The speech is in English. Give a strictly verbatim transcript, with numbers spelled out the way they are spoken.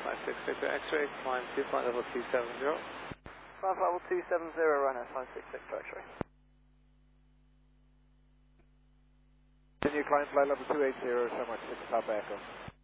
five six Victor X-ray, climb two flight level two seven zero. Climb level two seven zero, runner five six Victor X-ray. Continue climb flight level two eight zero, so much six Papa Echo.